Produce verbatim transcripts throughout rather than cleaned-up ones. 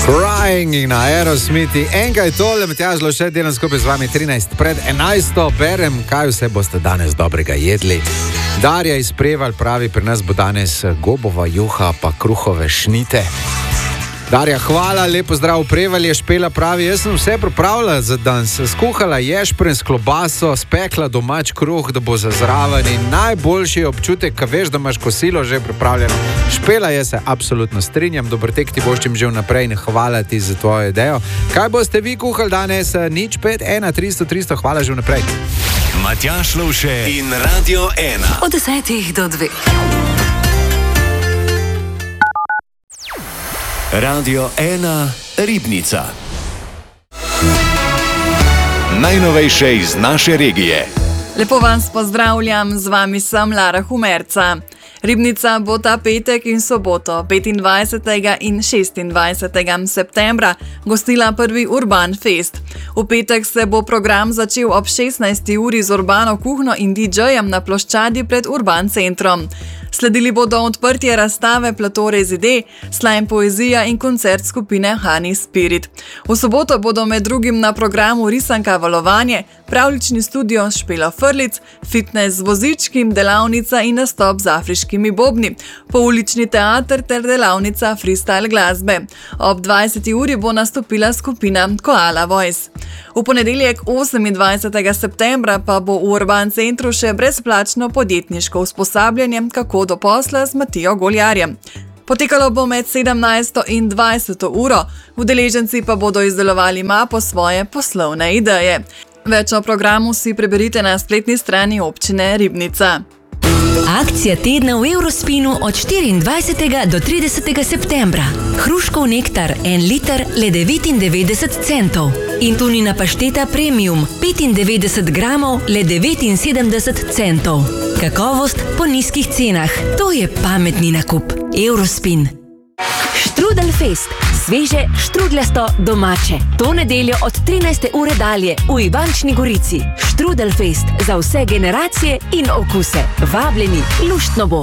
Crying in Aerosmithi. Enkaj tole, Matjaž Lovšet, delam skupaj z vami trinajst pred enajsto. Berem, kaj vse boste danes dobrega jedli. Darja iz Prevalj pravi, pri nas bo danes gobova juha pa kruhove šnite. Darja, hvala, lepo zdrav v Prevalje. Špela pravi, jaz sem vse pripravila za danes. Skuhala ješprenj s klobaso, spekla domač kruh, da bo za zraven in najboljši občutek, ko veš, da imaš kosilo že pripravljeno. Špela, jaz se absolutno strinjam, dober tek ti voščim že vnaprej in hvala ti za tvojo idejo. Kaj boste vi kuhali danes? Nič pet ena tristo tristo, hvala že vnaprej. Matjaž Lovšet in Radio ena. Od desetih do dveh. Radio ena Ribnica. Najnovejše iz naše regije. Lepo vas pozdravljam, z vami sem Lara Humerca. Ribnica bo ta petek in soboto, petindvajsetega in šestindvajsetega septembra, gostila prvi Urban Fest. V petek se bo program začel ob šestnajsti uri z urbano kuhno in didžejem na ploščadi pred Urban centrom. Sledili bodo odprtje razstave Plato Rezide, slam poezija in koncert skupine Honey Spirit. V soboto bodo med drugim na programu risanka valovanje, pravljični studio s Špelo Frlic, fitness z vozičkim, delavnica in nastop z afriškimi bobni, poulični teater ter delavnica freestyle glasbe. Ob dvajseti uri bo nastopila skupina Koala Voice. V ponedeljek osemindvajsetega septembra pa bo v Urban centru še brezplačno podjetniško usposabljanje, kako do posla z Matijo Goljarjem. Potekalo bo med sedemnajsto in dvajseto uro, udeleženci pa bodo izdelovali mapo svoje poslovne ideje. Več o programu si preberite na spletni strani občine Ribnica. Akcija tedna v Eurospinu od štiriindvajsetega do tridesetega septembra. Hruškov nektar, en liter, le devetindevetdeset centov. In tunina pašteta premium, petindevetdeset gramov, le devetinsedemdeset centov. Kakovost po nizkih cenah. To je pametni nakup. Eurospin. Štrudelfest. Sveže, štrudljasto, domače. To nedeljo od trinajste ure dalje v Ivančni Gorici. Štrudelfest za vse generacije in okuse. Vabljeni, luštno bo.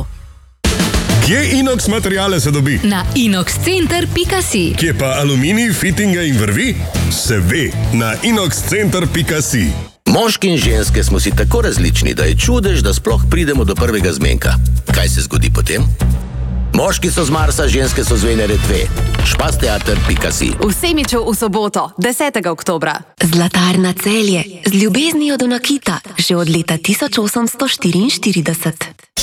Kje inox materiale se dobi? Na inox center pika si. Kje pa aluminij, fitinga in vrvi? Se ve, na inox center pika si. Moški in ženske smo si tako različni, da je čudež, da sploh pridemo do prvega zmenka. Kaj se zgodi potem? Moški so z Marsa, ženske so z Venere dve. špasteater pika si. V Semiču v soboto, desetega oktobra. Zlatarna Celje, z ljubeznijo do nakita, že od leta tisoč osemsto štiriinštirideset.